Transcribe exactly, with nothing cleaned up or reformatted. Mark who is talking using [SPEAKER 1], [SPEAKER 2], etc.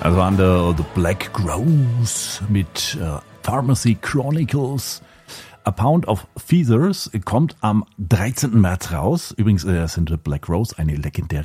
[SPEAKER 1] Also an der The Black Rose mit äh, Pharmacy Chronicles. A Pound of Feathers kommt am dreizehnten März raus. Übrigens äh, sind The Black Rose eine legendäre